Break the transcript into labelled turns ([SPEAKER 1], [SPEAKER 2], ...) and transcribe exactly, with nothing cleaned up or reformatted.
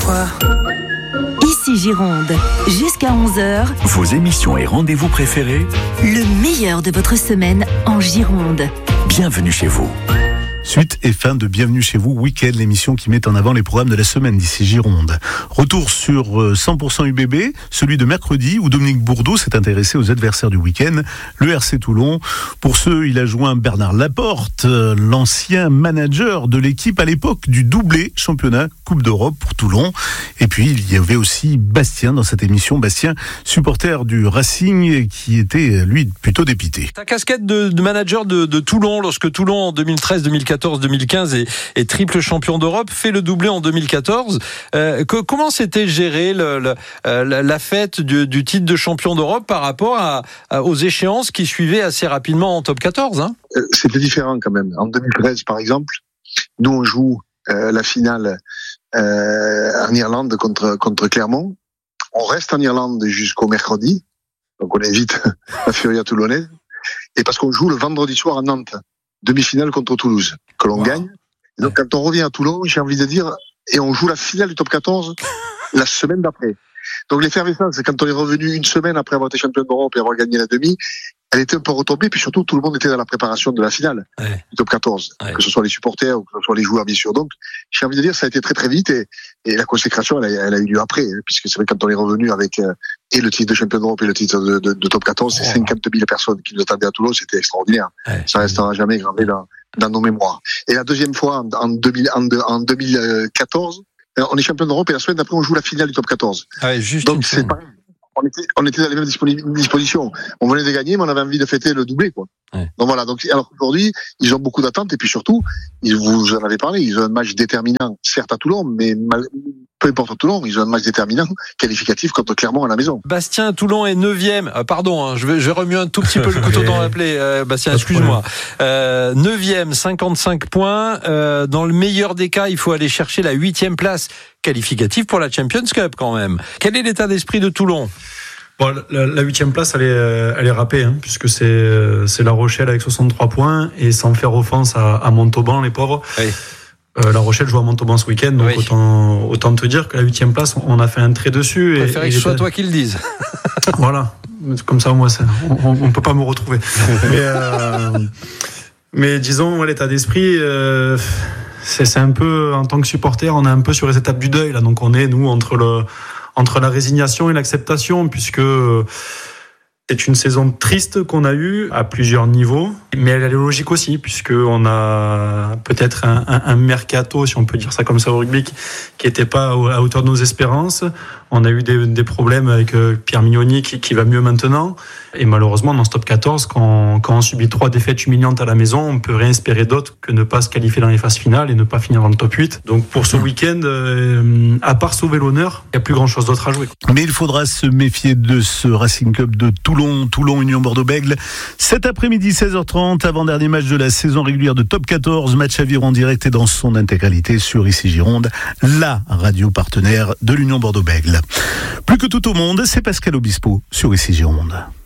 [SPEAKER 1] toi.
[SPEAKER 2] Ici Gironde, jusqu'à onze heures.
[SPEAKER 3] Vos émissions et rendez-vous préférés,
[SPEAKER 2] le meilleur de votre semaine en Gironde.
[SPEAKER 3] Bienvenue chez vous.
[SPEAKER 4] Suite et fin de Bienvenue chez vous, Week-end, l'émission qui met en avant les programmes de la semaine d'ici Gironde. Retour sur cent pour cent U B B, celui de mercredi où Dominique Bourdeau s'est intéressé aux adversaires du week-end, le R C Toulon. Pour ceux, il a joint Bernard Laporte, l'ancien manager de l'équipe à l'époque du doublé championnat Coupe d'Europe pour Toulon. Et puis il y avait aussi Bastien dans cette émission, Bastien, supporter du Racing qui était lui plutôt dépité.
[SPEAKER 5] Ta casquette de, de manager de, de Toulon, lorsque Toulon en deux mille treize deux mille quatorze deux mille quinze et, et triple champion d'Europe, fait le doublé en deux mille quatorze. Euh, que, comment c'était géré le, le, la, la fête du, du titre de champion d'Europe par rapport à, à, aux échéances qui suivaient assez rapidement en top quatorze, hein?
[SPEAKER 6] C'était différent quand même. En deux mille treize, par exemple, nous on joue euh, la finale euh, en Irlande contre, contre Clermont. On reste en Irlande jusqu'au mercredi, donc on évite la Furia toulonnaise. Et parce qu'on joue le vendredi soir à Nantes, demi-finale contre Toulouse, que l'on wow. gagne. Et donc, quand on revient à Toulon, j'ai envie de dire, et on joue la finale du top quatorze la semaine d'après. Donc, l'effervescence, c'est quand on est revenu une semaine après avoir été champion d'Europe et avoir gagné la demi, elle était un peu retombée, puis surtout, tout le monde était dans la préparation de la finale ouais. du top quatorze, ouais. que ce soit les supporters ou que ce soit les joueurs, bien sûr. Donc, j'ai envie de dire, ça a été très très vite, et, et la consécration, elle a, elle a eu lieu après, puisque c'est vrai, quand on est revenu avec euh, et le titre de champion d'Europe et le titre de, de, de top quatorze, c'est oh. cinquante mille personnes qui nous attendaient à Toulon, c'était extraordinaire. Ouais. Ça restera jamais gravé dans, dans nos mémoires. Et la deuxième fois, en, en, deux mille, en, en deux mille quatorze, on est champion d'Europe et la semaine d'après, on joue la finale du top quatorze.
[SPEAKER 5] Ah ouais, juste
[SPEAKER 6] donc, c'est pareil. On était, on était dans les mêmes dispositions. On venait de gagner, mais on avait envie de fêter le doublé, quoi. Ouais. Donc voilà. Donc, alors aujourd'hui, ils ont beaucoup d'attentes et puis surtout, ils, vous en avez parlé, ils ont un match déterminant, certes à Toulon, mais mal, peu importe à Toulon, ils ont un match déterminant, qualificatif contre Clermont à la maison.
[SPEAKER 5] Bastien, Toulon est neuvième. Euh, pardon, hein, je vais, je vais remuer un tout petit peu le couteau dans la plaie. Euh, Bastien, excuse-moi. Euh, neuvième, cinquante-cinq points. Euh, dans le meilleur des cas, il faut aller chercher la huitième place qualificative pour la Champions Cup quand même. Quel est l'état d'esprit de Toulon?
[SPEAKER 7] Bon, la huitième place, elle est, elle est râpée, hein, puisque c'est, c'est La Rochelle avec soixante-trois points, et sans faire offense à, à Montauban, les pauvres. Oui. Euh, La Rochelle joue à Montauban ce week-end, donc oui. autant, autant te dire que la huitième place, on a fait un trait dessus.
[SPEAKER 5] Je préférais que ce soit toi qui le dise.
[SPEAKER 7] Voilà, comme ça, moi, ça, on, on peut pas me retrouver. mais, euh, mais disons, ouais, l'état d'esprit, euh, c'est, c'est un peu, en tant que supporter, on est un peu sur les étapes du deuil, là, donc on est, nous, entre le, entre la résignation et l'acceptation, puisque c'est une saison triste qu'on a eue à plusieurs niveaux, mais elle est logique aussi, puisqu'on a peut-être un, un, un mercato, si on peut dire ça comme ça au rugby, qui n'était pas à hauteur de nos espérances. On a eu des, des problèmes avec Pierre Mignoni qui, qui va mieux maintenant. Et malheureusement, dans ce top quatorze, quand, quand on subit trois défaites humiliantes à la maison, on peut rien espérer d'autre que ne pas se qualifier dans les phases finales et ne pas finir dans le top huit. Donc pour ce week-end, euh, à part sauver l'honneur, il n'y a plus grand-chose d'autre à jouer.
[SPEAKER 4] Mais il faudra se méfier de ce Racing Club de Toulon, Toulon Union Bordeaux-Bègles. Cet après-midi, seize heures trente, avant-dernier match de la saison régulière de top quatorze, match à vivre en direct et dans son intégralité sur Ici Gironde, la radio partenaire de l'Union Bordeaux-Bègles. Plus que tout au monde, c'est Pascal Obispo sur Ici Gironde.